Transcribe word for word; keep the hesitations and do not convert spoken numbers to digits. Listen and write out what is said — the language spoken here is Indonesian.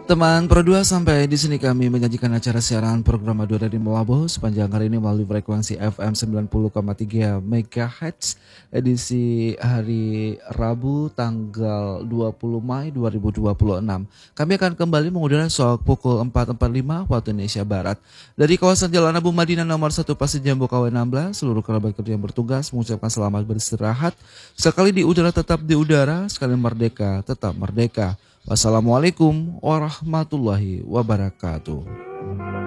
Teman Pro dua, sampai di sini kami menyajikan acara siaran program Adu dari Melabu sepanjang hari ini melalui frekuensi F M sembilan puluh koma tiga MHz edisi hari Rabu tanggal dua puluh Mei dua ribu dua puluh enam. Kami akan kembali mengudara sok pukul empat empat puluh lima waktu Indonesia Barat. Dari kawasan Jalan Abu Madinah nomor satu Pasir Jambu K W enam belas, seluruh kerabat kerja yang bertugas mengucapkan selamat beristirahat. Sekali di udara tetap di udara, sekali merdeka tetap merdeka. Wassalamualaikum warahmatullahi wabarakatuh.